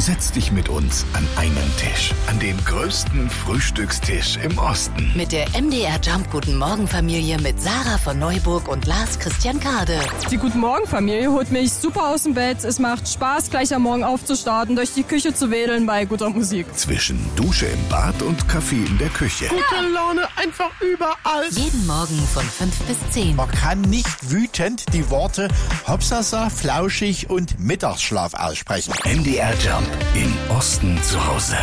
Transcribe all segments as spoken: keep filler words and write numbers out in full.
Setz dich mit uns an einen Tisch, an den größten Frühstückstisch im Osten. Mit der M D R Jump Guten Morgen Familie mit Sarah von Neuburg und Lars Christian Kade. Die Guten Morgen Familie holt mich super aus dem Bett. Es macht Spaß, gleich am Morgen aufzustarten, durch die Küche zu wedeln bei guter Musik. Zwischen Dusche im Bad und Kaffee in der Küche. Gute Laune einfach überall. Jeden Morgen von fünf bis zehn. Man kann nicht wütend die Worte Hopsasa, Flauschig und Mittagsschlaf aussprechen. M D R Jump im Osten zu Hause.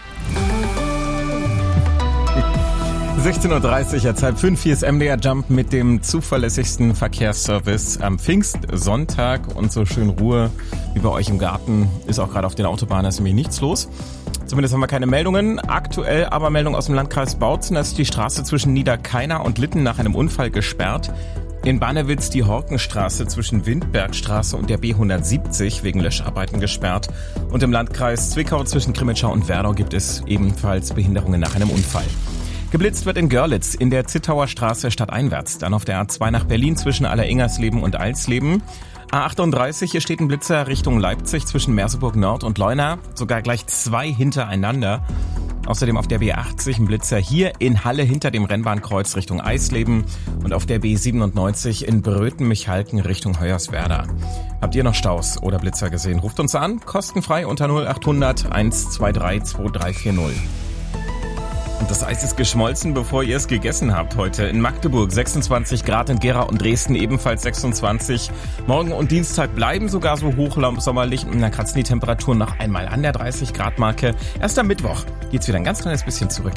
sechzehn Uhr dreißig, jetzt halb fünf, hier ist M D R Jump mit dem zuverlässigsten Verkehrsservice am Pfingstsonntag und so schön Ruhe wie bei euch im Garten ist auch gerade auf den Autobahnen, ist nämlich nichts los. Zumindest haben wir keine Meldungen. Aktuell aber Meldung aus dem Landkreis Bautzen, da ist die Straße zwischen Niederkeiner und Litten nach einem Unfall gesperrt. In Bannewitz die Horkenstraße zwischen Windbergstraße und der B hundertsiebzig wegen Löscharbeiten gesperrt. Und im Landkreis Zwickau zwischen Krimitschau und Werdau gibt es ebenfalls Behinderungen nach einem Unfall. Geblitzt wird in Görlitz in der Zittauer Straße stadteinwärts. Dann auf der A zwei nach Berlin zwischen Alleringersleben und Alsleben. A achtunddreißig, hier steht ein Blitzer Richtung Leipzig zwischen Merseburg Nord und Leuna. Sogar gleich zwei hintereinander. Außerdem auf der B achtzig ein Blitzer hier in Halle hinter dem Rennbahnkreuz Richtung Eisleben und auf der B siebenundneunzig in Bröten-Michalken Richtung Hoyerswerda. Habt ihr noch Staus oder Blitzer gesehen? Ruft uns an, kostenfrei unter null achthundert eins zwei drei zwei drei vier null. Und das Eis ist geschmolzen, bevor ihr es gegessen habt heute. In Magdeburg sechsundzwanzig Grad, in Gera und Dresden ebenfalls sechsundzwanzig. Morgen und Dienstag bleiben sogar so hochsommerlich und dann kratzen die Temperaturen noch einmal an der dreißig Grad Marke. Erst am Mittwoch geht's wieder ein ganz kleines bisschen zurück.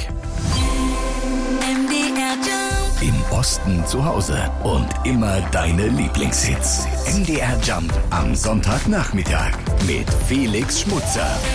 Im Osten zu Hause und immer deine Lieblingshits. M D R Jump am Sonntagnachmittag mit Felix Schmutzer.